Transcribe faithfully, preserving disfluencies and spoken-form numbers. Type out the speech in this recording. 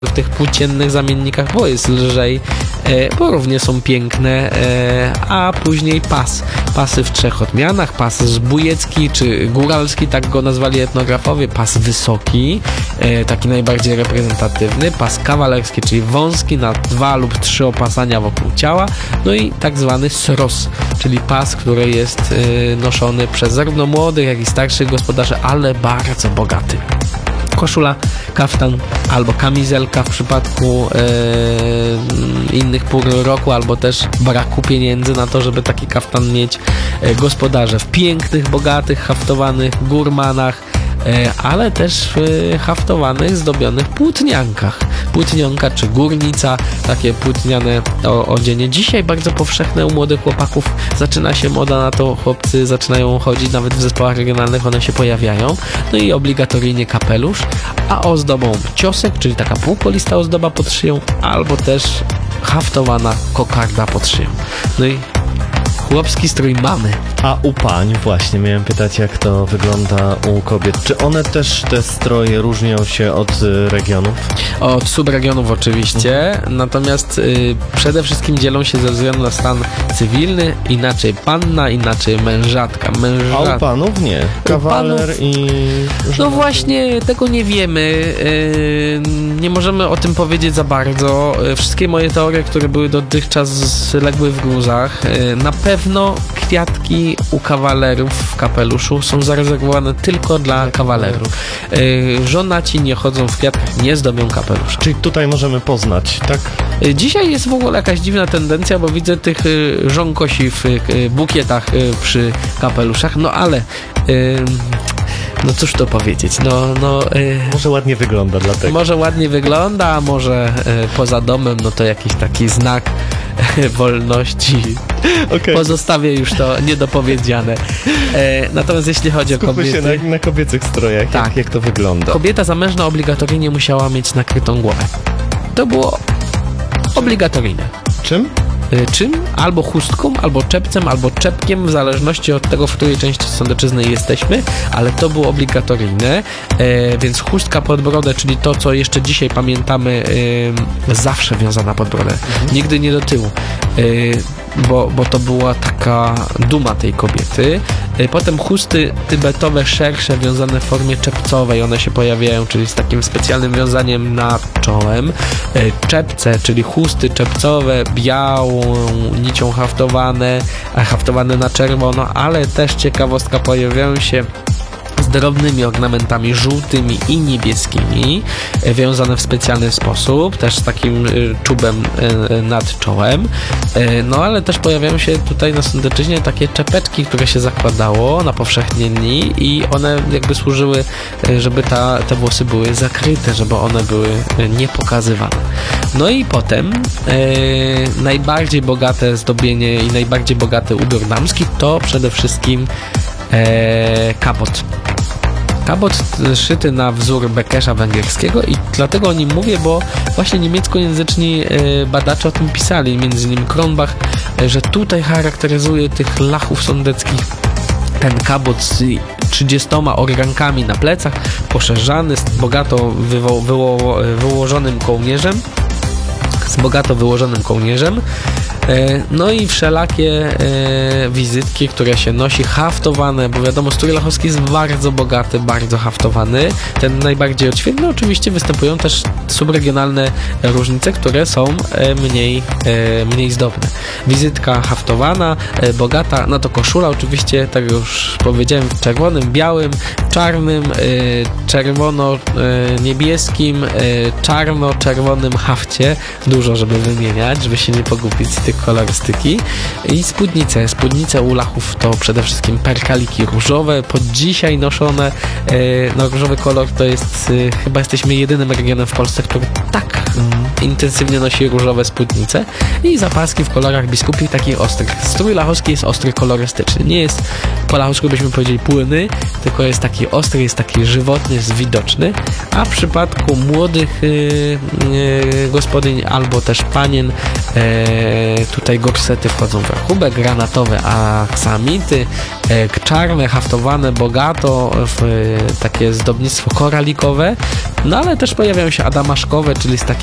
w tych płóciennych zamiennikach, bo jest lżej, e, bo równie są piękne, e, a później pas. Pasy w trzech odmianach, pas zbójecki czy góralski, tak go nazwali etnografowie, pas wysoki, e, taki najbardziej reprezentatywny, pas kawalerski, czyli wąski na dwa lub trzy opasania wokół ciała, no i tak zwany sros, czyli pas, który jest e, noszony przez zarówno młodych, jak i starszych gospodarzy, ale bardzo bogaty. Koszula, kaftan albo kamizelka w przypadku e, innych pór roku, albo też braku pieniędzy na to, żeby taki kaftan mieć. E, gospodarze w pięknych, bogatych, haftowanych górmanach, e, ale też w e, haftowanych, zdobionych płótniankach. Płótnionka czy górnica, takie płótniane o, odzienie. Dzisiaj bardzo powszechne u młodych chłopaków. Zaczyna się moda na to, chłopcy zaczynają chodzić, nawet w zespołach regionalnych one się pojawiają. No i obligatoryjnie kapelusz, a ozdobą ciosek, czyli taka półkolista ozdoba pod szyją, albo też haftowana kokarda pod szyją. No i chłopski strój mamy. A u pań właśnie miałem pytać, jak to wygląda u kobiet. Czy one też, te stroje, różnią się od y, regionów? Od subregionów oczywiście, mhm. natomiast y, przede wszystkim dzielą się ze względu na stan cywilny, inaczej panna, inaczej mężatka. Mężat... A u panów nie. Kawaler panów... i... No właśnie, tego nie wiemy. Y, nie możemy o tym powiedzieć za bardzo. Wszystkie moje teorie, które były dotychczas, legły w gruzach. Y, na pewno kwiatki u kawalerów w kapeluszu są zarezerwowane tylko dla kawalerów. Yy, żonaci nie chodzą w kwiatkach, nie zdobią kapelusza. Czyli tutaj możemy poznać, tak? Yy, dzisiaj jest w ogóle jakaś dziwna tendencja, bo widzę tych yy, żonkosi w yy, bukietach yy, przy kapeluszach, no ale yy, no cóż to powiedzieć, no... no yy, może ładnie wygląda dlatego. Może ładnie wygląda, a może yy, poza domem, no to jakiś taki znak wolności. Okay. Pozostawię już to niedopowiedziane. E, natomiast jeśli chodzi Skupmy o kobiety... się na, na kobiecych strojach, tak. jak, jak to wygląda. Kobieta zamężna obligatoryjnie musiała mieć nakrytą głowę. To było obligatoryjne. Czym? E, czym? Albo chustką, albo czepcem, albo czepkiem, w zależności od tego, w której części Sądeczyzny jesteśmy, ale to było obligatoryjne, e, więc chustka pod brodę, czyli to, co jeszcze dzisiaj pamiętamy, e, zawsze wiązana pod brodę, mhm. nigdy nie do tyłu, e, bo, bo to była taka duma tej kobiety. E, potem chusty tybetowe, szersze, wiązane w formie czepcowej, one się pojawiają, czyli z takim specjalnym wiązaniem nad czołem. E, czepce, czyli chusty czepcowe, białą nicią haftowane, haftowane na czerwono, ale też ciekawostka, pojawiają się z drobnymi ornamentami żółtymi i niebieskimi, wiązane w specjalny sposób, też z takim czubem nad czołem. No ale też pojawiają się tutaj na Sądeczyźnie takie czepeczki, które się zakładało na powszechnie dni i one jakby służyły, żeby ta, te włosy były zakryte, żeby one były niepokazywane. No i potem e, najbardziej bogate zdobienie i najbardziej bogaty ubiór damski to przede wszystkim e, kapot. Kapot szyty na wzór Bekesza węgierskiego i dlatego o nim mówię, bo właśnie niemieckojęzyczni badacze o tym pisali, między innymi Kronbach, że tutaj charakteryzuje tych lachów sądeckich ten kapot z trzydziestoma organkami na plecach, poszerzany, z bogato wywo- wyło- wyłożonym kołnierzem, z bogato wyłożonym kołnierzem. No i wszelakie e, wizytki, które się nosi, haftowane, bo wiadomo, strój lachowski jest bardzo bogaty, bardzo haftowany. Ten najbardziej odświetny. Oczywiście występują też subregionalne różnice, które są e, mniej, e, mniej zdobne. Wizytka haftowana, e, bogata, no to koszula oczywiście, tak jak już powiedziałem, w czerwonym, białym, czarnym, e, czerwono-niebieskim, e, czarno-czerwonym hafcie. Dużo, żeby wymieniać, żeby się nie pogubić z tych kolorystyki. I spódnice. Spódnice u lachów to przede wszystkim perkaliki różowe, pod dzisiaj noszone. No różowy kolor to jest, chyba jesteśmy jedynym regionem w Polsce, który tak mm, intensywnie nosi różowe spódnice i zapaski w kolorach biskupich takich ostrych. Strój lachowski jest ostry kolorystyczny. Nie jest, po lachowsku byśmy powiedzieli płynny, tylko jest taki ostry, jest taki żywotny, jest widoczny, a w przypadku młodych yy, yy, gospodyń albo też panien yy, tutaj gorsety wchodzą w rachubek, granatowe aksamity, yy, czarne, haftowane bogato w yy, takie zdobnictwo koralikowe, no ale też pojawiają się adamaszkowe, czyli z takiej